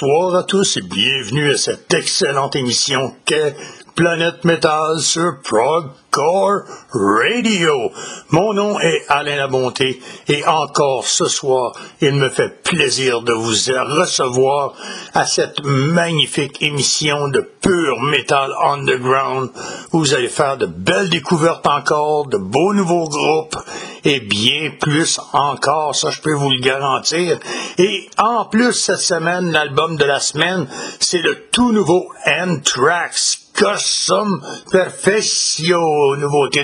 Bonsoir à tous et bienvenue à cette excellente émission qu'est Planète Métal sur Progcore Radio. Mon nom est Alain Labonté et encore ce soir, il me fait plaisir de vous recevoir à cette magnifique émission de pur metal underground où vous allez faire de belles découvertes encore, de beaux nouveaux groupes et bien plus encore, ça je peux vous le garantir. Et en plus, cette semaine, l'album de la semaine, c'est le tout nouveau Anthrax. Custom Perfectio, nouveauté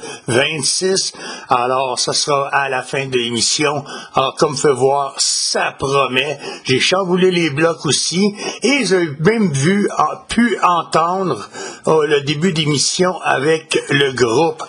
2026. Alors, ça sera à la fin de l'émission. Alors, comme vous pouvez voir, ça promet. J'ai chamboulé les blocs aussi. Et j'ai même pu entendre le début d'émission avec le groupe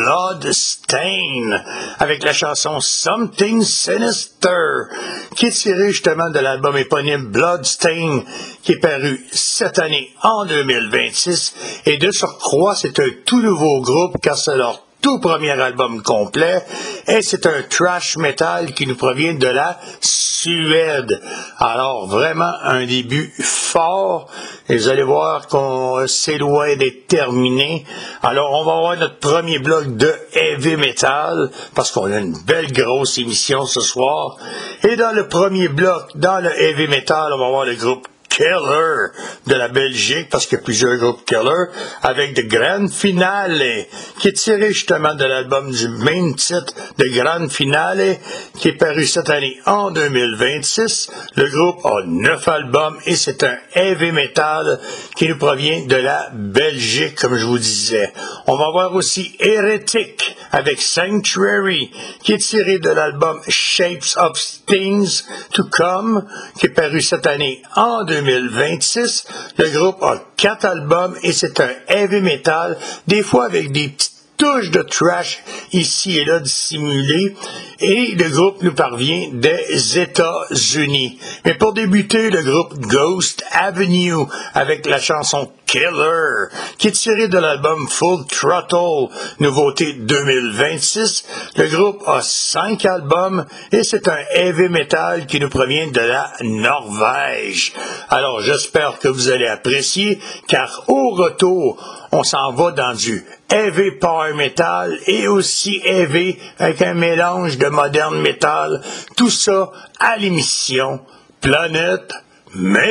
Bloodstain, avec la chanson Something Sinister, qui est tirée justement de l'album éponyme Bloodstain, qui est paru cette année en 2026. Et de surcroît, c'est un tout nouveau groupe car c'est leur tout premier album complet et c'est un thrash metal qui nous provient de la Suède. Alors vraiment un début fort et vous allez voir qu'on s'éloigne d'être terminé. Alors on va avoir notre premier bloc de heavy metal parce qu'on a une belle grosse émission ce soir. Et dans le premier bloc, dans le heavy metal, on va avoir le groupe Killer de la Belgique, parce qu'il y a plusieurs groupes Killer, avec The Grand Finale, qui est tiré justement de l'album du même titre, The Grand Finale, qui est paru cette année en 2026. Le groupe a 9 albums et c'est un heavy metal qui nous provient de la Belgique, comme je vous disais. On va voir aussi Heretic avec Sanctuary, qui est tiré de l'album Shapes of Things to Come, qui est paru cette année en 2026. Le groupe a 4 albums et c'est un heavy metal, des fois avec des petites touches de trash ici et là dissimulées, et le groupe nous parvient des États-Unis. Mais pour débuter, le groupe Ghost Avenue avec la chanson Killer, qui est tiré de l'album Full Throttle, nouveauté 2026. Le groupe a 5 albums et c'est un heavy metal qui nous provient de la Norvège. Alors j'espère que vous allez apprécier, car au retour, on s'en va dans du heavy power metal et aussi heavy avec un mélange de moderne metal. Tout ça à l'émission Planète Metal.